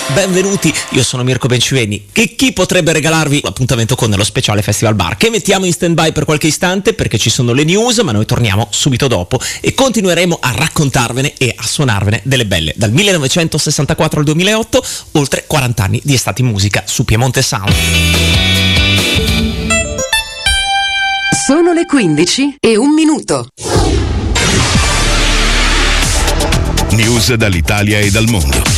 benvenuti, io sono Mirko Benciveni. Che chi potrebbe regalarvi l'appuntamento con lo speciale Festival Bar, che mettiamo in stand-by per qualche istante perché ci sono le news, ma noi torniamo subito dopo e continueremo a raccontarvene e a suonarvene delle belle. Dal 1964 al 2008, oltre 40 anni di Estate in Musica su Piemonte Sound. Sono le 15:01. News dall'Italia e dal mondo.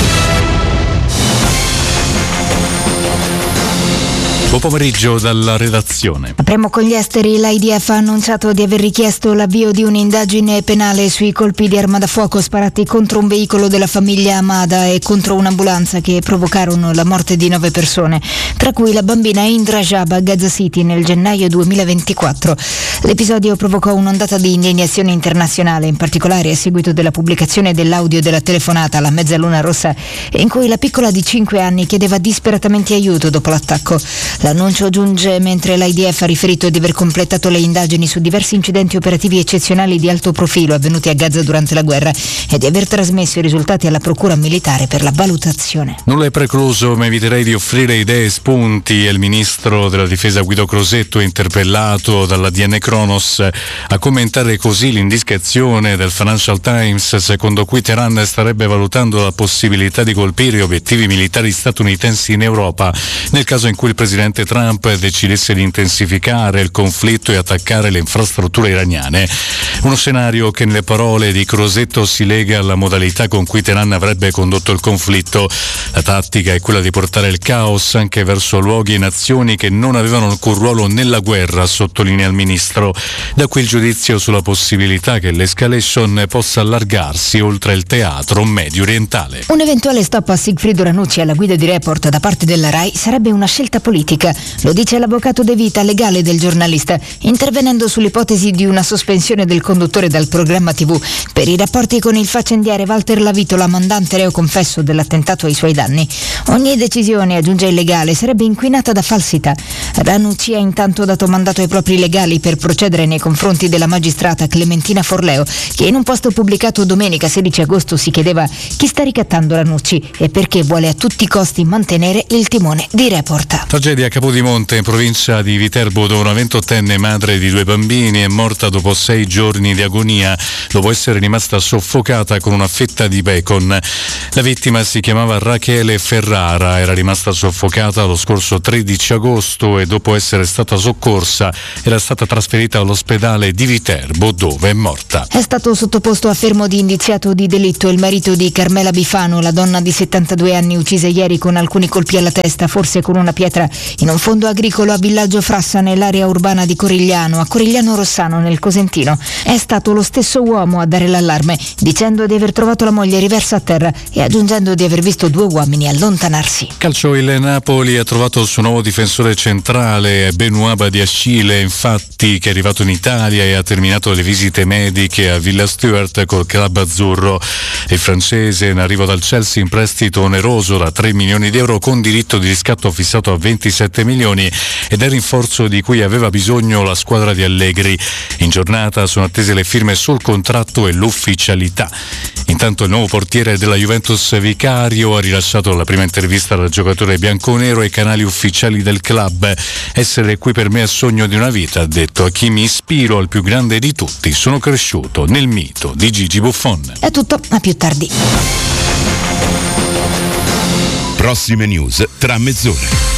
Buon pomeriggio dalla redazione. Apriamo con gli esteri. L'IDF ha annunciato di aver richiesto l'avvio di un'indagine penale sui colpi di arma da fuoco sparati contro un veicolo della famiglia Hamada e contro un'ambulanza che provocarono la morte di 9 persone, tra cui la bambina Indra Jab a Gaza City nel gennaio 2024. L'episodio provocò un'ondata di indignazione internazionale, in particolare a seguito della pubblicazione dell'audio della telefonata alla Mezzaluna Rossa, in cui la piccola di 5 anni chiedeva disperatamente aiuto dopo l'attacco. L'annuncio giunge mentre l'IDF ha riferito di aver completato le indagini su diversi incidenti operativi eccezionali di alto profilo avvenuti a Gaza durante la guerra e di aver trasmesso i risultati alla Procura Militare per la valutazione. Nulla è precluso, ma eviterei di offrire idee e spunti. Il ministro della difesa Guido Crosetto, interpellato dalla DN Kronos, a commentare così l'indiscrezione del Financial Times secondo cui Teheran starebbe valutando la possibilità di colpire obiettivi militari statunitensi in Europa nel caso in cui il presidente Trump decidesse di intensificare il conflitto e attaccare le infrastrutture iraniane. Uno scenario che nelle parole di Crosetto si lega alla modalità con cui Teheran avrebbe condotto il conflitto. La tattica è quella di portare il caos anche verso luoghi e nazioni che non avevano alcun ruolo nella guerra, sottolinea il ministro. Da qui il giudizio sulla possibilità che l'escalation possa allargarsi oltre il teatro medio orientale. Un eventuale stop a Sigfrido Ranucci alla guida di Report da parte della RAI sarebbe una scelta politica. Lo dice l'avvocato De Vita, legale del giornalista, intervenendo sull'ipotesi di una sospensione del conduttore dal programma TV per i rapporti con il faccendiere Walter Lavitola, mandante reo confesso dell'attentato ai suoi danni. Ogni decisione, aggiunge il legale, sarebbe inquinata da falsità. Ranucci ha intanto dato mandato ai propri legali per procedere nei confronti della magistrata Clementina Forleo, che in un post pubblicato domenica 16 agosto si chiedeva chi sta ricattando Ranucci e perché vuole a tutti i costi mantenere il timone di Report. Tragedia a Capodimonte, in provincia di Viterbo, dove una 28enne madre di 2 bambini è morta dopo 6 giorni di agonia dopo essere rimasta soffocata con una fetta di bacon. La vittima si chiamava Rachele Ferrara, era rimasta soffocata lo scorso 13 agosto e dopo essere stata soccorsa era stata trasferita all'ospedale di Viterbo, dove è morta. È stato sottoposto a fermo di indiziato di delitto il marito di Carmela Bifano, la donna di 72 anni uccisa ieri con alcuni colpi alla testa, forse con una pietra, in un fondo agricolo a Villaggio Frassa, nell'area urbana di Corigliano, a Corigliano Rossano, nel Cosentino. È stato lo stesso uomo a dare l'allarme, dicendo di aver trovato la moglie riversa a terra e aggiungendo di aver visto 2 uomini allontanarsi. Calcio, il Napoli ha trovato il suo nuovo difensore centrale, Benoît Badiashile, infatti, che è arrivato in Italia e ha terminato le visite mediche a Villa Stuart col club azzurro. Il francese, in arrivo dal Chelsea in prestito oneroso da 3 milioni di euro con diritto di riscatto fissato a 27 milioni ed è il rinforzo di cui aveva bisogno la squadra di Allegri. In giornata sono attese le firme sul contratto e l'ufficialità. Intanto il nuovo portiere della Juventus Vicario ha rilasciato la prima intervista al giocatore bianconero ai canali ufficiali del club. Essere qui per me è sogno di una vita, ha detto. A chi mi ispiro, al più grande di tutti, sono cresciuto nel mito di Gigi Buffon. È tutto, a più tardi. Prossime news tra mezz'ora.